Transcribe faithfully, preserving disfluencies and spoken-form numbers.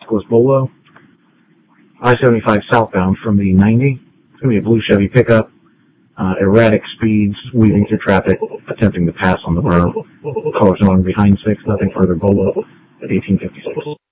Indianapolis Bolo. I seventy-five southbound from the ninety. It's going to be a blue Chevy pickup. Uh, erratic speeds, weaving through traffic, attempting to pass on the road. Cars on behind six, nothing further. Bolo at eighteen fifty-six.